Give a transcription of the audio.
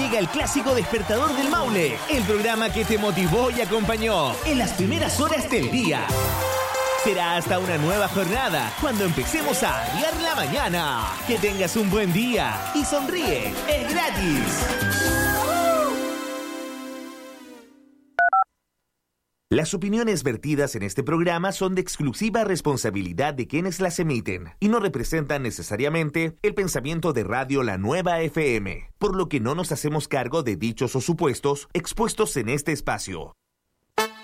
Llega el clásico Despertador del Maule, el programa que te motivó y acompañó en las primeras horas del día. Será hasta una nueva jornada cuando empecemos a arriar la mañana. Que tengas un buen día y sonríe, es gratis. Las opiniones vertidas en este programa son de exclusiva responsabilidad de quienes las emiten y no representan necesariamente el pensamiento de Radio La Nueva FM, por lo que no nos hacemos cargo de dichos o supuestos expuestos en este espacio.